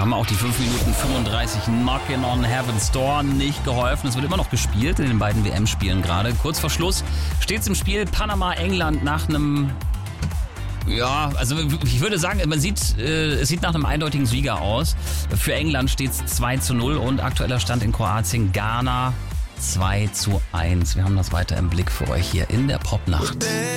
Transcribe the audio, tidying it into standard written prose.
haben auch die 5 Minuten 35 Knockin' on Heaven's Door nicht geholfen. Es wird immer noch gespielt in den beiden WM-Spielen gerade. Kurz vor Schluss steht es im Spiel Panama-England nach einem... Ja, also ich würde sagen, es sieht nach einem eindeutigen Sieger aus. Für England steht es 2:0 und aktueller Stand in Kroatien Ghana 2:1. Wir haben das weiter im Blick für euch hier in der Popnacht.